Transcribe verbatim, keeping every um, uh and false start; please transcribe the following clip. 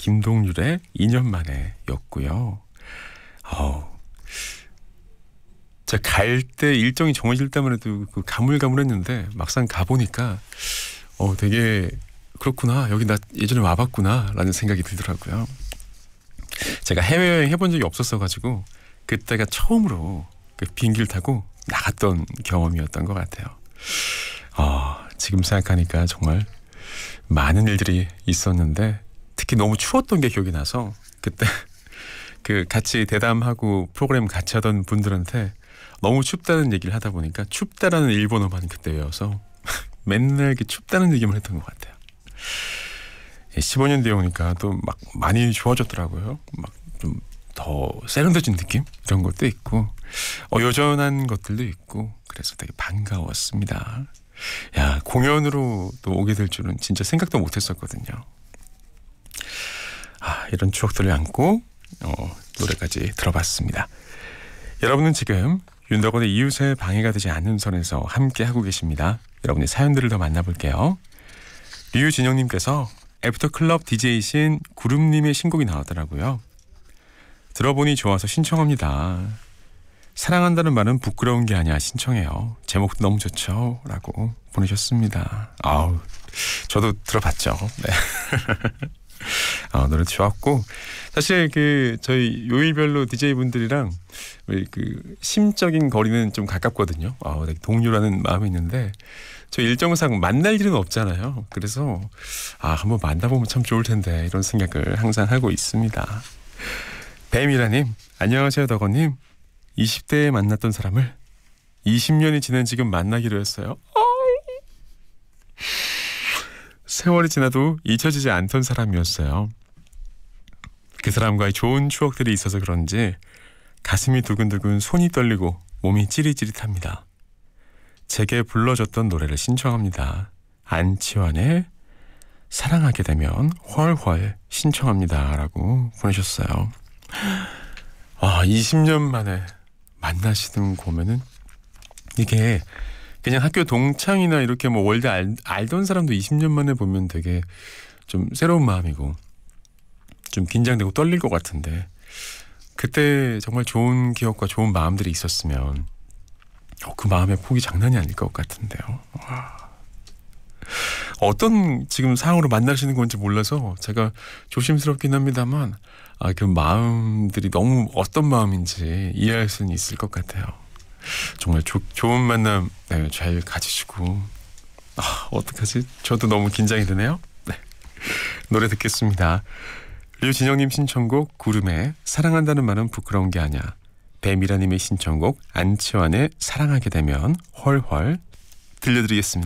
김동률의 이 년 만에 였고요. 어, 제가 갈 때 일정이 정해질 때만 해도 그 가물가물했는데 막상 가보니까 어, 되게 그렇구나. 여기 나 예전에 와봤구나 라는 생각이 들더라고요. 제가 해외여행 해본 적이 없었어가지고 그때가 처음으로 그 비행기를 타고 나갔던 경험이었던 것 같아요. 어, 지금 생각하니까 정말 많은 일들이 있었는데 특히 너무 추웠던 게 기억이 나서 그때 그 같이 대담하고 프로그램 같이 하던 분들한테 너무 춥다는 얘기를 하다 보니까 춥다라는 일본어만 그때 외워서 맨날 그 춥다는 얘기만 했던 것 같아요. 십오 년 뒤에 오니까 또 막 많이 좋아졌더라고요. 막 좀 더 세련돼진 느낌? 이런 것도 있고 어, 여전한 것들도 있고 그래서 되게 반가웠습니다. 야, 공연으로 또 오게 될 줄은 진짜 생각도 못했었거든요. 아, 이런 추억들을 안고 어, 노래까지 들어봤습니다. 여러분은 지금 윤덕원의 이웃의 방해가 되지 않는 선에서 함께 하고 계십니다. 여러분의 사연들을 더 만나볼게요. 류진영님께서 애프터클럽 디제이신 구름님의 신곡이 나왔더라고요. 들어보니 좋아서 신청합니다. 사랑한다는 말은 부끄러운 게 아니야 신청해요. 제목도 너무 좋죠? 라고 보내셨습니다. 아우, 저도 들어봤죠. 네. 아, 노래 좋았고 사실 그 저희 요일별로 디제이분들이랑 그 심적인 거리는 좀 가깝거든요. 아, 되게 동료라는 마음이 있는데 저 일정상 만날 일은 없잖아요. 그래서 아, 한번 만나보면 참 좋을 텐데 이런 생각을 항상 하고 있습니다. 뱀이라님, 안녕하세요 덕원님. 이십 대에 만났던 사람을 이십 년이 지난 지금 만나기로 했어요. 세월이 지나도 잊혀지지 않던 사람이었어요. 그 사람과의 좋은 추억들이 있어서 그런지 가슴이 두근두근, 손이 떨리고 몸이 찌릿찌릿합니다. 제게 불러줬던 노래를 신청합니다. 안치환의 사랑하게 되면 훨훨 신청합니다. 라고 보내셨어요. 아, 이십 년 만에 만나시는 거면은 이게 그냥 학교 동창이나 이렇게 뭐 월드 알, 알던 사람도 이십 년 만에 보면 되게 좀 새로운 마음이고 좀 긴장되고 떨릴 것 같은데 그때 정말 좋은 기억과 좋은 마음들이 있었으면 어, 그 마음의 폭이 장난이 아닐 것 같은데요. 와. 어떤 지금 상황으로 만나시는 건지 몰라서 제가 조심스럽긴 합니다만 아, 그 마음들이 너무 어떤 마음인지 이해할 수는 있을 것 같아요. 정말 조, 좋은 만남 네, 잘 가지시고 아, 어떡하지? 저도 너무 긴장이 되네요. 네. 노래 듣겠습니다. 류진영님 신청곡 구름의 사랑한다는 말은 부끄러운 게 아니야. 배미라님의 신청곡 안치환의 사랑하게 되면 훨훨 들려드리겠습니다.